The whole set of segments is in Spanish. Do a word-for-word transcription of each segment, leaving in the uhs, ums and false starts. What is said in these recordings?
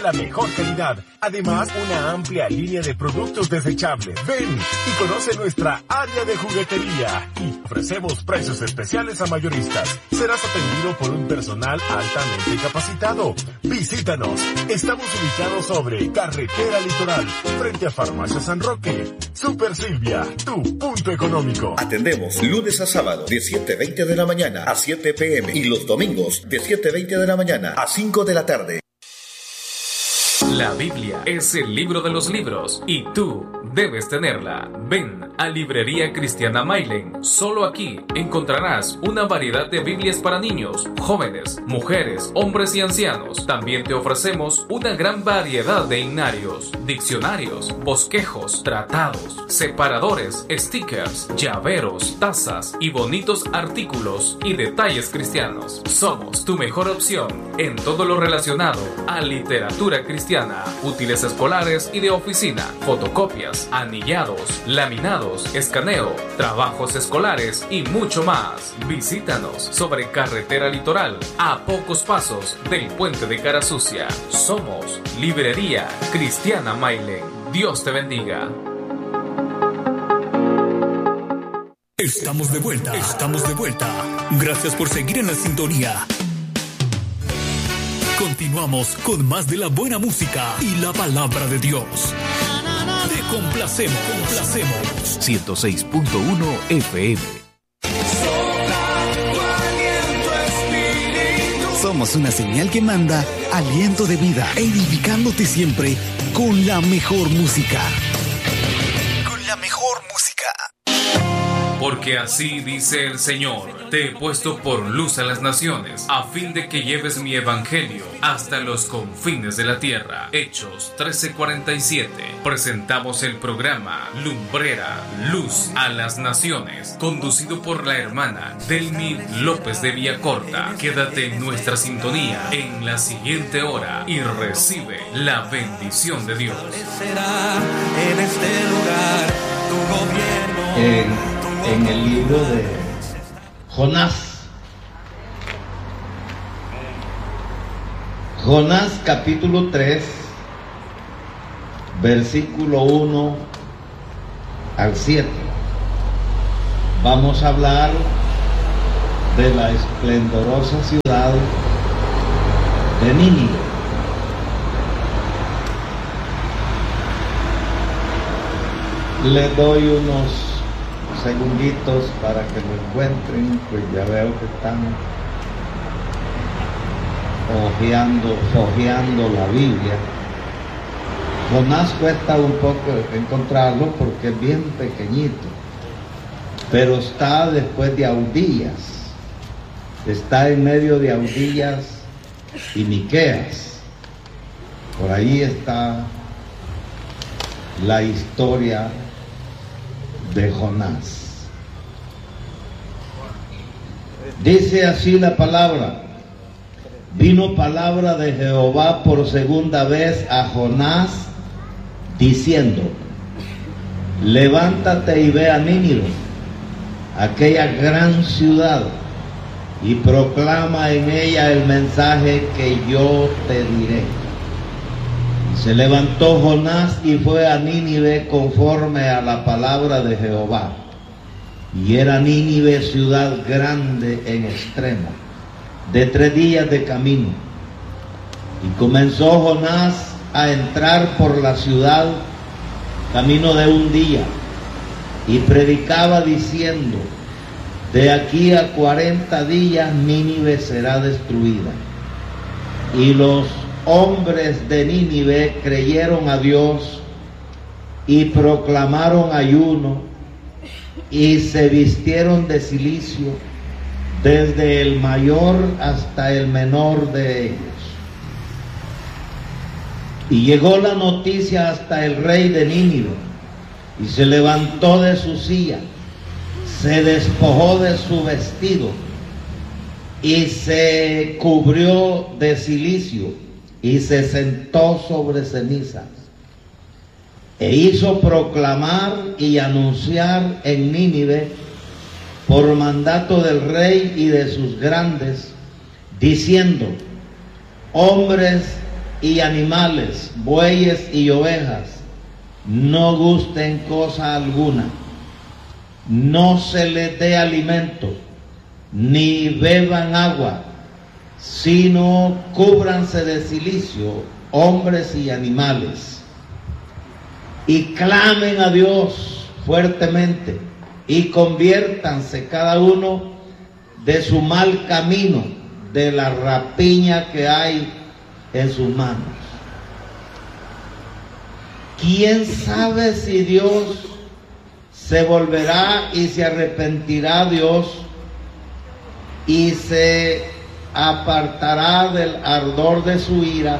La mejor calidad, además una amplia línea de productos desechables. Ven y conoce nuestra área de juguetería y ofrecemos precios especiales a mayoristas. Serás atendido por un personal altamente capacitado. Visítanos. Estamos ubicados sobre Carretera Litoral, frente a Farmacia San Roque. Super Silvia, tu punto económico. Atendemos lunes a sábado de siete veinte de la mañana a siete pm y los domingos de siete veinte de la mañana a cinco de la tarde. La Biblia es el libro de los libros y tú debes tenerla. Ven a Librería Cristiana Mailen. Solo aquí encontrarás una variedad de Biblias para niños, jóvenes, mujeres, hombres y ancianos. También te ofrecemos una gran variedad de himnarios, diccionarios, bosquejos, tratados, separadores, stickers, llaveros, tazas y bonitos artículos y detalles cristianos. Somos tu mejor opción en todo lo relacionado a literatura cristiana, útiles escolares y de oficina, fotocopias, anillados, laminados, escaneo, trabajos escolares y mucho más. Visítanos sobre Carretera Litoral, a pocos pasos del puente de Cara Sucia. Somos Librería Cristiana Mailen. Dios te bendiga. Estamos de vuelta, estamos de vuelta. Gracias por seguir en la sintonía. Continuamos con más de la buena música y la palabra de Dios. Te complacemos, complacemos. ciento seis punto uno F M. Somos una señal que manda aliento de vida, edificándote siempre con la mejor música. Con la mejor música. Porque así dice el Señor, te he puesto por luz a las naciones, a fin de que lleves mi evangelio hasta los confines de la tierra. Hechos trece cuarenta y siete. Presentamos el programa Lumbrera, Luz a las Naciones, conducido por la hermana Delmi López de Villacorta. Quédate en nuestra sintonía en la siguiente hora y recibe la bendición de Dios. En este lugar tu gobierno. En, en el libro de Jonás. Jonás capítulo tres, versículo uno al siete. Vamos a hablar de la esplendorosa ciudad de Nínive. Le doy unos segunditos para que lo encuentren, pues ya veo que están hojeando, hojeando la Biblia. Jonás cuesta un poco encontrarlo porque es bien pequeñito, pero está después de Audías, está en medio de Audías y Miqueas. Por ahí está la historia de Jonás. Dice así la palabra: vino palabra de Jehová por segunda vez a Jonás, diciendo: levántate y ve a Nínive, aquella gran ciudad, y proclama en ella el mensaje que yo te diré. Se levantó Jonás y fue a Nínive conforme a la palabra de Jehová. Y era Nínive ciudad grande en extremo, de tres días de camino. Y comenzó Jonás a entrar por la ciudad camino de un día, y predicaba diciendo: de aquí a cuarenta días Nínive será destruida. Y los hombres de Nínive creyeron a Dios y proclamaron ayuno y se vistieron de cilicio, desde el mayor hasta el menor de ellos. Y llegó la noticia hasta el rey de Nínive, y se levantó de su silla, se despojó de su vestido y se cubrió de cilicio, y se sentó sobre cenizas, e hizo proclamar y anunciar en Nínive, por mandato del rey y de sus grandes, diciendo: hombres, y animales, bueyes y ovejas, no gusten cosa alguna, no se les dé alimento, ni beban agua, sino cúbranse de cilicio, hombres y animales, y clamen a Dios fuertemente, y conviértanse cada uno de su mal camino, de la rapiña que hay en sus manos. ¿Quién sabe si Dios se volverá y se arrepentirá Dios y se apartará del ardor de su ira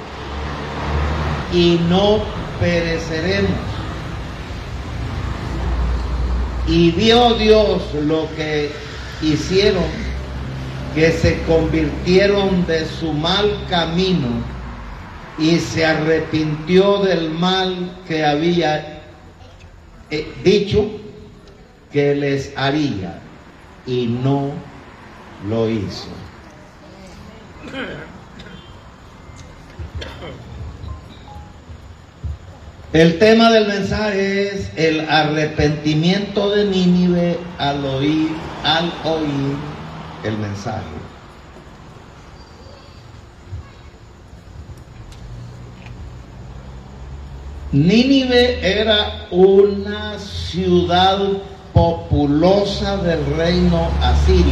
y no pereceremos? Y vio Dios lo que hicieron, que se convirtieron de su mal camino y se arrepintió del mal que había eh, dicho que les haría, y no lo hizo. El tema del mensaje es el arrepentimiento de Nínive al oír, al oír el mensaje. Nínive era una ciudad populosa del reino asirio,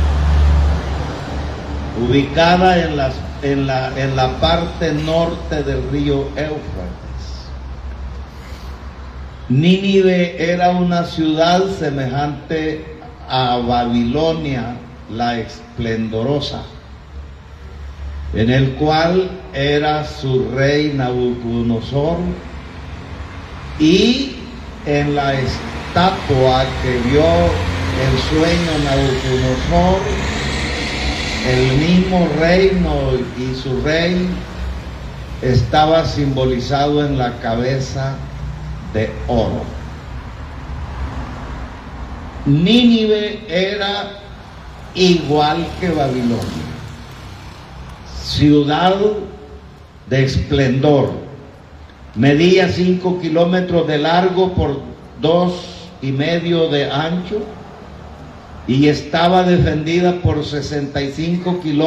ubicada en, las, en, la, en la parte norte del río Éufrates. Nínive era una ciudad semejante a Babilonia la esplendorosa, en el cual era su rey Nabucodonosor, y en la estatua que vio el sueño Nabucodonosor, el mismo reino y su rey estaba simbolizado en la cabeza de oro. Nínive era igual que Babilonia, ciudad de esplendor, medía cinco kilómetros de largo por dos y medio de ancho y estaba defendida por sesenta y cinco kilómetros